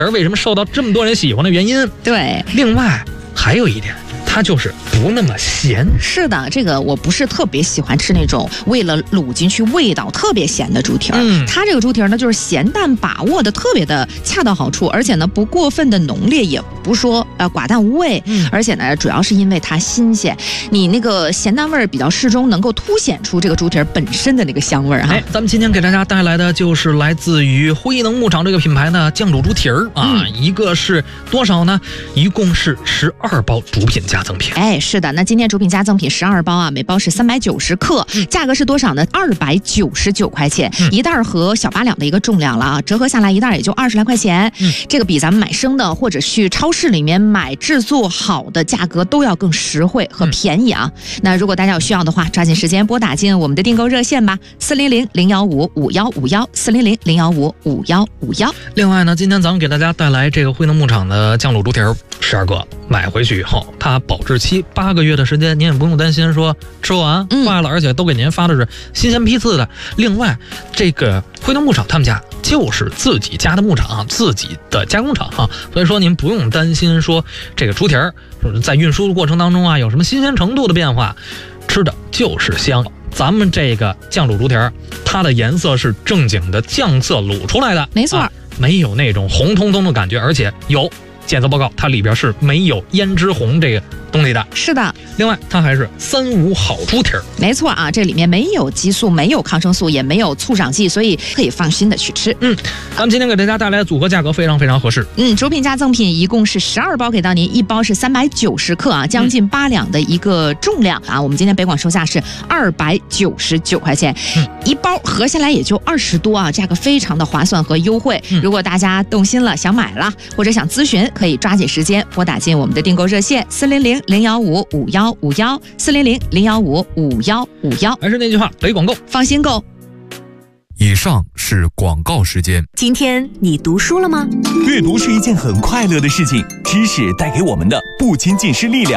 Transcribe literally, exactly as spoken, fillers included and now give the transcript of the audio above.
而为什么受到这么多人喜欢的原因。 对， 另外还有一点，它就是不那么咸。 是的，这个我不是特别喜欢吃那种为了卤进去味道特别咸的猪蹄儿。 嗯， 它这个猪蹄儿呢，就是咸淡把握的特别的恰到好处，而且呢不过分的浓烈，也不说呃寡淡无味。 嗯， 而且呢，主要是因为它新鲜，你那个咸淡味儿比较适中，能够凸显出这个猪蹄儿本身的那个香味儿哈。 哎，咱们今天给大家带来的就是来自于辉能牧场这个品牌的酱卤猪蹄儿啊、嗯，一个是多少呢？一共是十二包主品加赠品。 哎，是的，那今天主品加赠品十二包啊，每包是三百九十克， 嗯、 价格是多少呢？二百九十九块钱、嗯，一袋和小八两的一个重量了啊，折合下来一袋也就二十来块钱。嗯，这个比咱们买生的或者去超市里面买制作好的价格都要更实惠和便宜啊。嗯、那如果大家有需要的话，抓紧时间拨打进我们的订购热线吧，四零零零幺五五幺五幺，四零零零幺五五幺五幺。 另外呢，今天咱们给大家带来这个辉能牧场的酱卤猪蹄儿十二个，买回去以后，它保质期八个月的时间，您也不用担心说吃完坏了、嗯，而且都给您发的是新鲜批次的。另外，这个辉能牧场他们家就是自己家的牧场，自己的加工厂哈，所以说您不用担心说这个猪蹄儿在运输的过程当中啊有什么新鲜程度的变化，吃的就是香。咱们这个酱卤猪蹄儿，它的颜色是正经的酱色卤出来的， 没错、啊， 没有那种红彤彤的感觉，而且有检测报告，它里边是没有胭脂红这个东西的。 是的， 另外它还是三无好猪蹄儿， 没错啊，这里面没有激素，没有抗生素，也没有促长剂，所以可以放心的去吃。 嗯，咱们今天给大家带来的组合价格非常非常合适。 嗯，主品加赠品一共是十二包给到您，一包是三百九十克啊，将近八两的一个重量、嗯、啊。我们今天北广售价是二百九十九块钱、嗯，一包合下来也就二十多啊，价格非常的划算和优惠。嗯、如果大家动心了，想买了或者想咨询，可以抓紧时间拨打进我们的订购热线四零零零幺五五幺五幺，四零零零幺五五幺五幺。 还是那句话，北广购， 放心购。 以上是广告时间。 今天你读书了吗？ 阅读是一件很快乐的事情，知识带给我们的不仅仅是力量。